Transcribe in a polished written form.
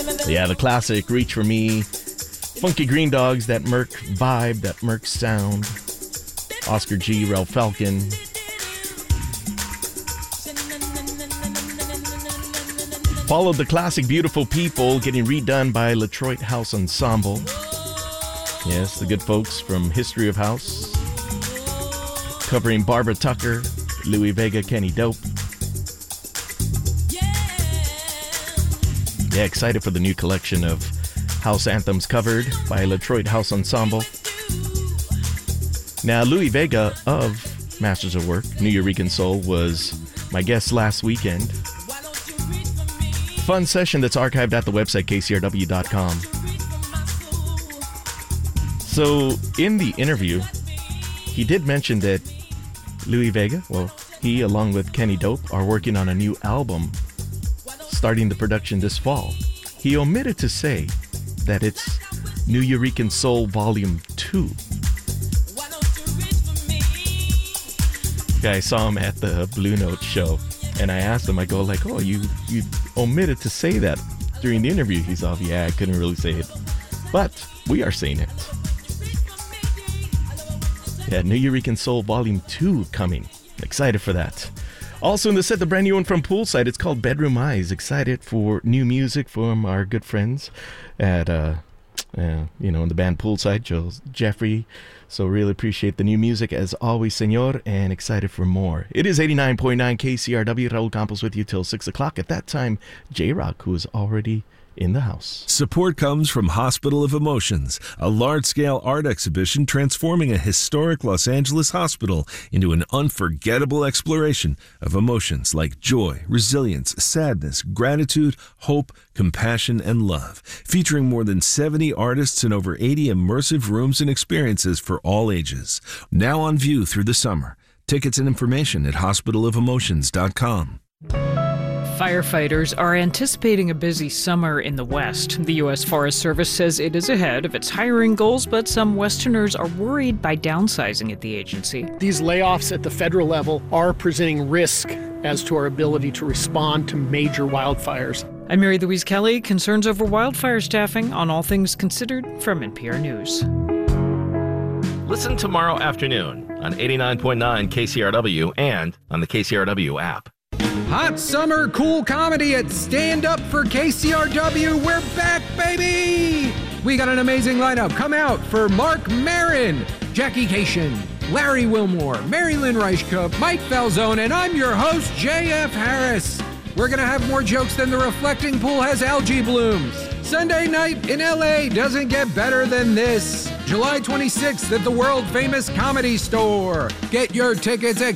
Yeah, the classic Reach For Me, Funky Green Dogs, that Merc vibe, that Merc sound. Oscar G, Ralph Falcon. Followed the classic Beautiful People, getting redone by Latroit House Ensemble. Yes, the good folks from History of House. Covering Barbara Tucker, Louie Vega, Kenny Dope. Yeah, excited for the new collection of house anthems covered by Latroit House Ensemble. Now, Louie Vega of Masters of Work, New Eurekan Soul, was my guest last weekend. Fun session that's archived at the website, kcrw.com. So, in the interview, he did mention that Louie Vega, well, he along with Kenny Dope are working on a new album starting the production this fall. He omitted to say that it's New Eurekan Soul Volume 2. Yeah, I saw him at the Blue Note show, and I asked him, I go like, oh, you omitted to say that during the interview. He's off, yeah, I couldn't really say it. But we are saying it. Yeah, New Eurekan Soul Volume 2 coming. Excited for that. Also in the set, the brand new one from Poolside. It's called Bedroom Eyes. Excited for new music from our good friends at, in the band Poolside, Jeffrey. So really appreciate the new music as always, senor, and excited for more. It is 89.9 KCRW. Raul Campos with you till 6 o'clock. At that time, J-Rock, who is already in the house. Support comes from Hospital of Emotions, a large-scale art exhibition transforming a historic Los Angeles hospital into an unforgettable exploration of emotions like joy, resilience, sadness, gratitude, hope, compassion, and love. Featuring more than 70 artists and over 80 immersive rooms and experiences for all ages. Now on view through the summer. Tickets and information at hospitalofemotions.com. Firefighters are anticipating a busy summer in the West. The U.S. Forest Service says it is ahead of its hiring goals, but some Westerners are worried by downsizing at the agency. These layoffs at the federal level are presenting risk as to our ability to respond to major wildfires. I'm Mary Louise Kelly. Concerns over wildfire staffing on All Things Considered from NPR News. Listen tomorrow afternoon on 89.9 KCRW and on the KCRW app. Hot summer cool comedy at Stand Up for KCRW. We're back, baby! We got an amazing lineup. Come out for Mark Maron, Jackie Cation, Larry Wilmore, Mary Lynn Reichkup, Mike Falzone, and I'm your host, JF Harris. We're going to have more jokes than the reflecting pool has algae blooms. Sunday night in LA doesn't get better than this. July 26th at the world-famous Comedy Store. Get your tickets at